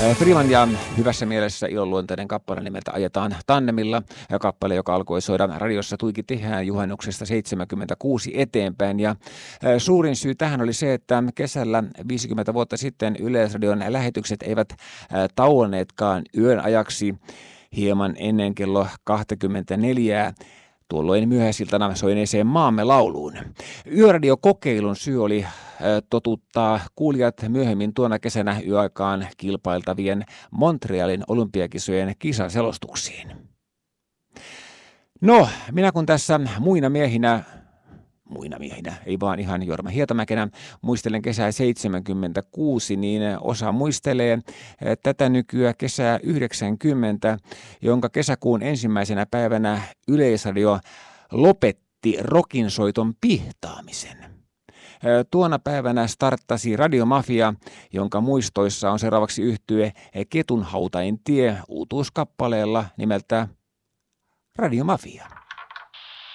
Freeman ja hyvässä mielessä ilonluonteinen kappale nimeltä Ajetaan tandemilla. Kappale, joka alkoi soida radiossa tuiki tiheään juhannuksesta 76 eteenpäin. Ja suurin syy tähän oli se, että kesällä 50 vuotta sitten Yleisradion lähetykset eivät tauonneetkaan yön ajaksi hieman ennen kello 24. Tuolloin myöhäisiltana soineeseen Maamme lauluun. Yöradiokokeilun syy oli totuttaa kuulijat myöhemmin tuona kesänä yöaikaan kilpailtavien Montrealin olympiakisojen kisaselostuksiin. No, minä kun tässä muina miehinä, ei vaan ihan Jorma Hietamäkenä, muistelen kesää 76, niin osa muistelee tätä nykyä kesää 90, jonka kesäkuun ensimmäisenä päivänä Yleisradio lopetti rokinsoiton pihtaamisen. Tuona päivänä starttasi Radiomafia, jonka muistoissa on seuraavaksi yhtye Ketunhautain tie uutuuskappaleella nimeltä Radiomafia.